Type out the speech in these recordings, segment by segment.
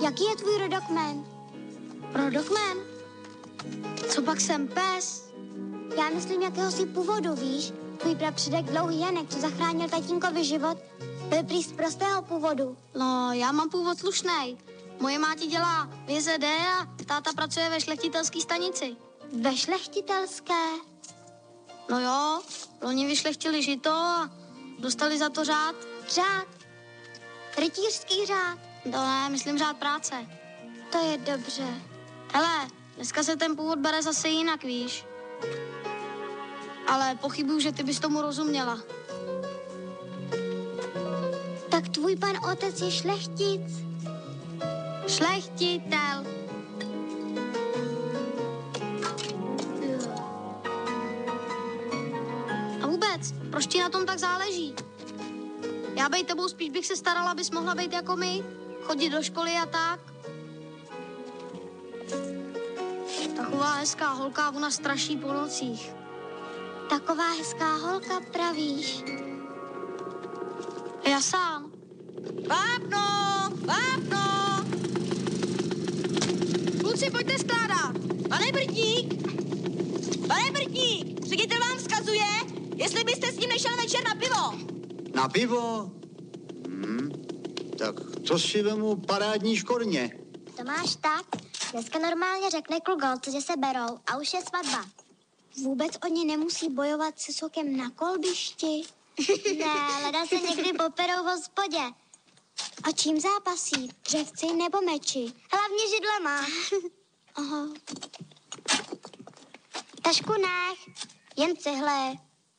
Jaký je tvůj rodokmen? Rodokmen? Co pak jsem pes? Já myslím jakéhosi původu, víš? Tvůj prapředek Dlouhý Janek, co zachránil tatínkovi život, byl prý z prostého původu. No, já mám původ slušnej. Moje máti dělá VZD a táta pracuje ve šlechtitelské stanici. Ve šlechtitelské? No jo, loni vyšlechtili žito a dostali za to řád. Řád? Rytířský řád? To ne, myslím řád práce. To je dobře. Hele, dneska se ten původ bere zase jinak, víš. Ale pochybuju, že ty bys tomu rozuměla. Tak tvůj pan otec je šlechtic? Šlechtitel. A vůbec, proč ti na tom tak záleží? Já bej tebou spíš bych se starala, abys mohla být jako my, chodit do školy a tak. Taková hezká holka, ona straší po nocích. Taková hezká holka, pravíš? Já sám. Vápno! Vápno! Kluci, pojďte skládat! Pane Brtník! Pane Brtník! Ředitel vám vzkazuje, jestli byste s ním nešel večer na pivo. Na pivo? Tak to si vemu parádní škorně. To máš tak. Dneska normálně řekne kluk holce, že se berou a už je svatba. Vůbec oni nemusí bojovat se sokem na kolbišti? Ne, leda se někdy poperou v hospodě. A čím zápasí? Dřevci nebo meči? Hlavně židlema. Aha. Tašku nech, jen cihle.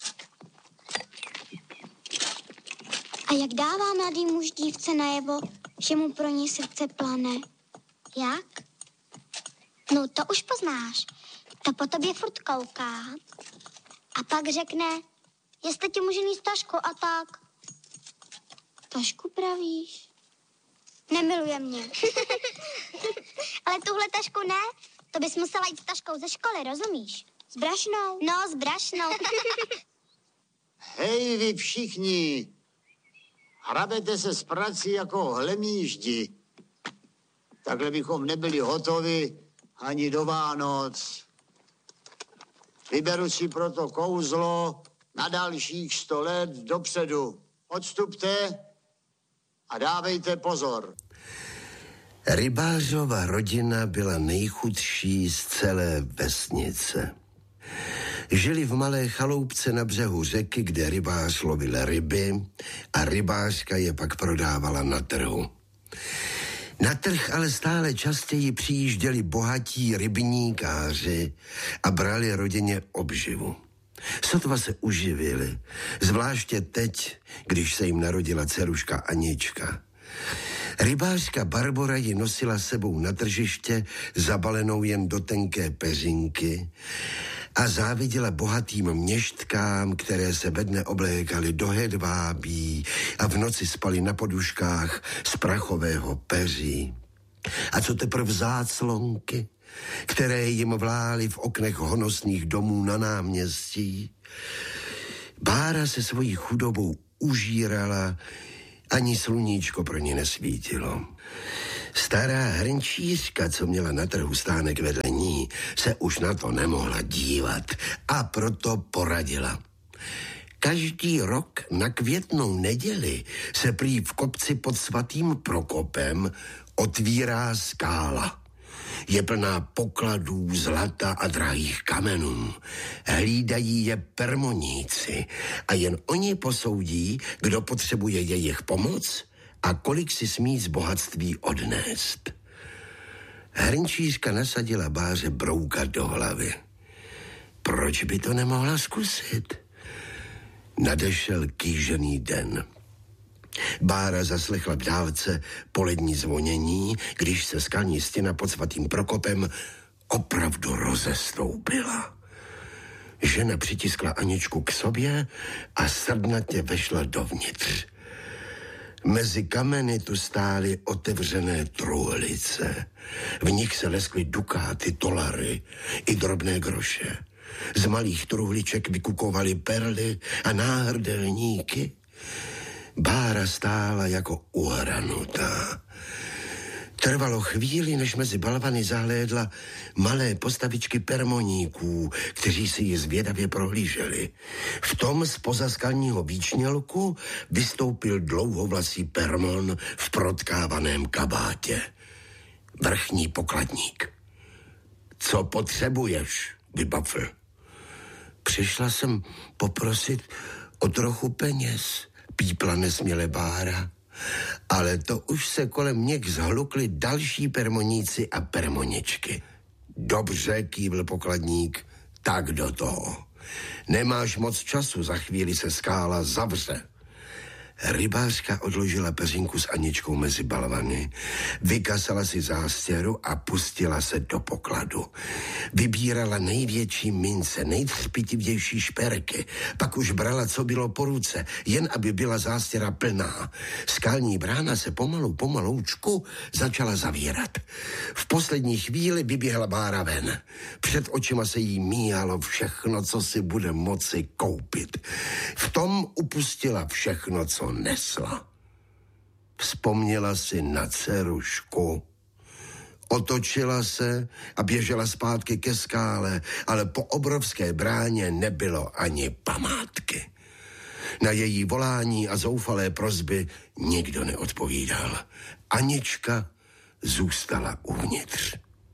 A jak dává mladý muž dívce najevo, že mu pro ní srdce plane? Jak? No to už poznáš. To po tobě furt kouká. A pak řekne, jestli ti může mít tašku a tak. Tašku pravíš? Nemiluje mě. Ale tuhle tašku ne, to bys musela jít s taškou ze školy, rozumíš? S brašnou? No, s brašnou. Hej, vy všichni, hrabete se s prací jako hlemíždi. Takhle bychom nebyli hotovi ani do Vánoc. Vyberu si proto kouzlo na dalších 100 let dopředu. Odstupte a dávejte pozor. Rybářova rodina byla nejchudší z celé vesnice. Žili v malé chaloupce na břehu řeky, kde rybář lovil ryby a rybářka je pak prodávala na trhu. Na trh ale stále častěji přijížděli bohatí rybníkáři a brali rodině obživu. Sotva se uživili, zvláště teď, když se jim narodila dceruška Anička. Rybářka Barbora ji nosila sebou na tržiště, zabalenou jen do tenké peřinky, a záviděla bohatým měštkám, které se ve dne oblékaly do hedvábí a v noci spali na poduškách z prachového peří. A co teprv záclonky, které jim vlály v oknech honosných domů na náměstí. Bára se svojí chudobou užírala, ani sluníčko pro ní nesvítilo. Stará hrnčířka, co měla na trhu stánek vedle ní, se už na to nemohla dívat a proto poradila. Každý rok na Květnou neděli se prý v kopci pod svatým Prokopem otvírá skála. Je plná pokladů, zlata a drahých kamenů. Hlídají je permoníci a jen oni posoudí, kdo potřebuje jejich pomoc a kolik si smí z bohatství odnést. Hrnčířka nasadila Báře brouka do hlavy. Proč by to nemohla zkusit? Nadešel kýžený den. Bára zaslechla v dálce polední zvonění, když se skalní stěna pod svatým Prokopem opravdu rozestoupila. Žena přitiskla Aničku k sobě a srdnatě vešla dovnitř. Mezi kameny tu stály otevřené truhlice. V nich se leskly dukáty, dolary i drobné groše. Z malých truhliček vykukovaly perly a náhrdelníky. Bára stála jako uhranutá. Trvalo chvíli, než mezi balvany zahlédla malé postavičky permoníků, kteří si ji zvědavě prohlíželi. V tom zpoza skalního výčnělku vystoupil dlouhovlasý permon v protkávaném kabátě. Vrchní pokladník. Co potřebuješ, vybafl? Přišla jsem poprosit o trochu peněz, pípla nesměle Bára. Ale to už se kolem něk zhlukli další permoníci a permoničky. Dobře, kývl pokladník, tak do toho. Nemáš moc času, za chvíli se skála zavře. Rybářka odložila peřinku s Aničkou mezi balvany, vykasala si zástěru a pustila se do pokladu. Vybírala největší mince, nejtřpitivější šperky, pak už brala, co bylo po ruce, jen aby byla zástěra plná. Skalní brána se pomaloučku začala zavírat. V poslední chvíli vyběhla Bára ven. Před očima se jí míjalo všechno, co si bude moci koupit. V tom upustila všechno, co nesla. Vzpomněla si na dcerušku. Otočila se a běžela zpátky ke skále, ale po obrovské bráně nebylo ani památky. Na její volání a zoufalé prosby nikdo neodpovídal. Anička zůstala uvnitř.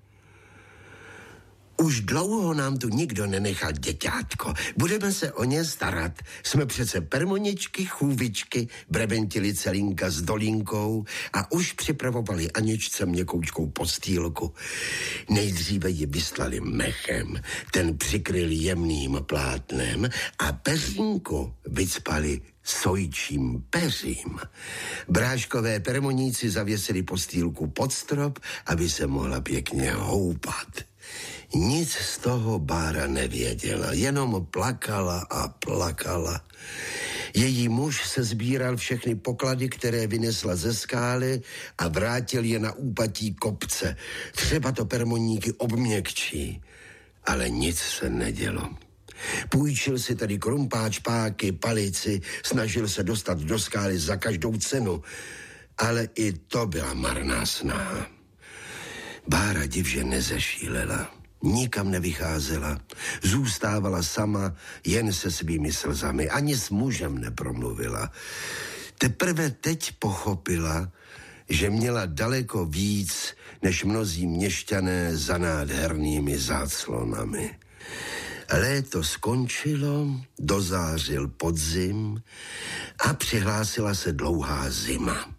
Už dlouho nám tu nikdo nenechal, děťátko. Budeme se o ně starat. Jsme přece permoničky, chůvičky, brebentili Celinka s Dolinkou a už připravovali Aničce měkoučkou postýlku. Nejdříve ji vyslali mechem, ten přikryli jemným plátnem a peřínku vycpali sojčím peřím. Bráškové permoníci zavěsili postýlku pod strop, aby se mohla pěkně houpat. Nic z toho Bára nevěděla, jenom plakala a plakala. Její muž se sbíral všechny poklady, které vynesla ze skály a vrátil je na úpatí kopce. Třeba to permoníky obměkčí, ale nic se nedělo. Půjčil si tady krumpáč, páky, palici, snažil se dostat do skály za každou cenu, ale i to byla marná snaha. Bára divže nezešílela. Nikam nevycházela, zůstávala sama jen se svými slzami, ani s mužem nepromluvila. Teprve teď pochopila, že měla daleko víc než mnozí měšťané za nádhernými záclonami. Léto skončilo, dozářil podzim a přihlásila se dlouhá zima.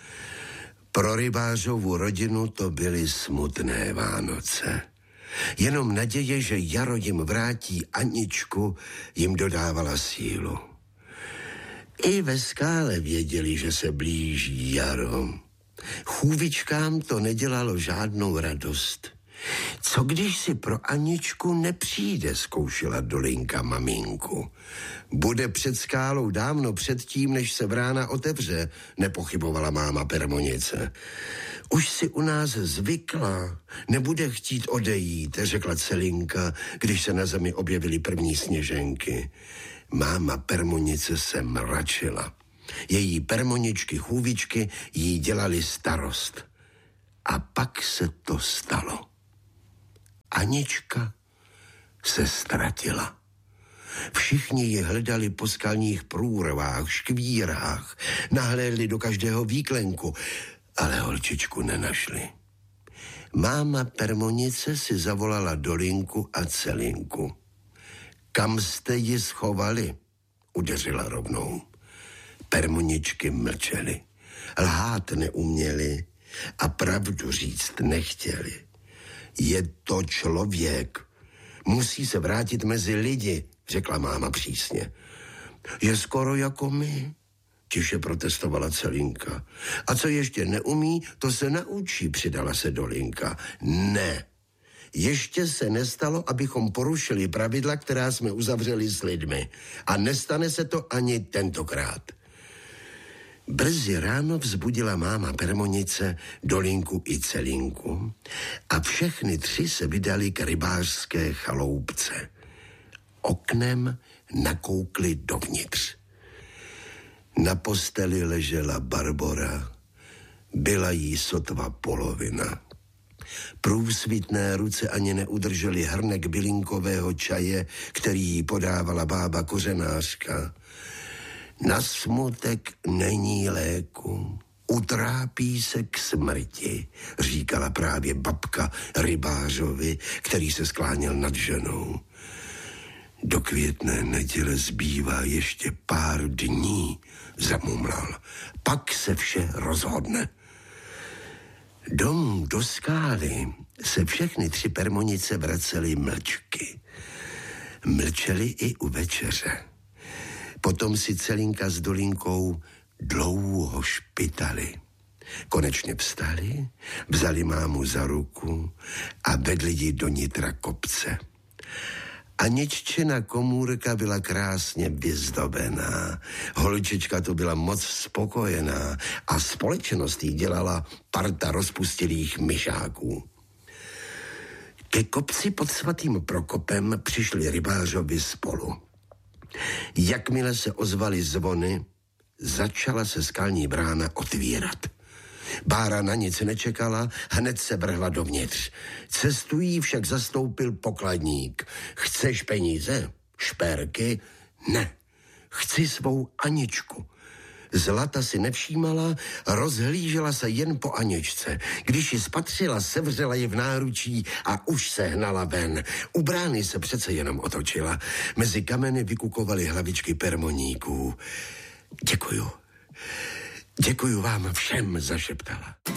Pro rybářovu rodinu to byly smutné Vánoce. Jenom naděje, že jaro jim vrátí Aničku, jim dodávala sílu. I ve skále věděli, že se blíží jaro. Chůvičkám to nedělalo žádnou radost. Co když si pro Aničku nepřijde, zkoušela Dolinka maminku. Bude před skálou dávno předtím, než se brána otevře, nepochybovala máma permonice. Už si u nás zvykla, nebude chtít odejít, řekla Celinka, když se na zemi objevily první sněženky. Máma permonice se mračila. Její permoničky, chůvičky jí dělali starost. A pak se to stalo. Anička se ztratila. Všichni ji hledali po skalních průrvách, škvírách, nahlédli do každého výklenku, ale holčičku nenašli. Máma permonice si zavolala Dolinku a Celinku. Kam jste ji schovali? Udeřila rovnou. Permoničky mlčely, lhát neuměli a pravdu říct nechtěli. Je to člověk. Musí se vrátit mezi lidi, řekla máma přísně. Je skoro jako my, tiše protestovala Celinka. A co ještě neumí, to se naučí, přidala se Dolinka. Ne. Ještě se nestalo, abychom porušili pravidla, která jsme uzavřeli s lidmi. A nestane se to ani tentokrát. Brzy ráno vzbudila máma permonice Dolinku i Celinku a všechny tři se vydali k rybářské chaloupce. Oknem nakoukli dovnitř. Na posteli ležela Barbora, Byla jí sotva polovina. Průsvitné ruce ani neudržely hrnek bylinkového čaje, který jí podávala bába kořenářka. Na smutek není léku. Utrápí se k smrti, říkala právě babka rybářovi, který se skláněl nad ženou. Do Květné neděle zbývá ještě pár dní, zamumlal. Pak se vše rozhodne. Domů do Skály se všechny 3 permonice vracely mlčky. Mlčeli i u večeře. Potom si Celinka s Dolinkou dlouho špitali. Konečně vstali, vzali mámu za ruku a vedli ji do nitra kopce. Aniččina komůrka byla krásně vyzdobená. Holčička to byla moc spokojená a společnost jí dělala parta rozpustilých myšáků. Ke kopci pod svatým Prokopem přišli rybářovi spolu. Jakmile se ozvaly zvony, začala se skalní brána otvírat. Bára na nic nečekala, hned se vrhla dovnitř. Cestu jí však zastoupil pokladník. Chceš peníze? Šperky? Ne. Chci svou Aničku. Zlata si nevšímala, rozhlížela se jen po Aničce. Když ji spatřila, sevřela ji v náručí a už se hnala ven. U brány se přece jenom otočila. Mezi kameny vykukovaly hlavičky permoníků. Děkuju vám všem, zašeptala.